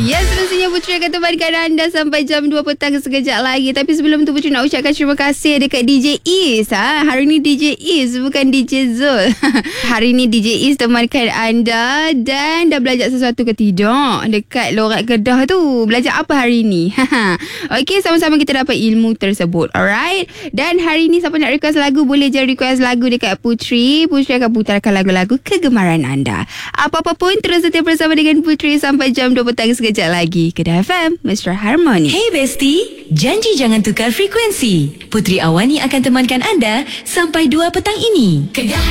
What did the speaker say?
Ya, seterusnya Puteri akan temankan anda sampai jam 2 petang sekejap lagi. Tapi sebelum tu Puteri nak ucapkan terima kasih dekat DJ Is. Hari ni DJ Is, bukan DJ Zul. Hari ni DJ Is temankan anda. Dan dah belajar sesuatu ke tidak dekat Lorat Kedah tu? Belajar apa hari ni? Okey, sama-sama kita dapat ilmu tersebut. Alright. Dan hari ni siapa nak request lagu, boleh je request lagu dekat Puteri. Puteri akan putarkan lagu-lagu kegemaran anda. Apa-apa pun terus setia bersama dengan Puteri sampai jam 2 petang sekejap lagi. Kedah FM, Mr. Harmony. Hey Besti, janji jangan tukar frekuensi. Puteri Awani akan temankan anda sampai 2 petang ini. Kedah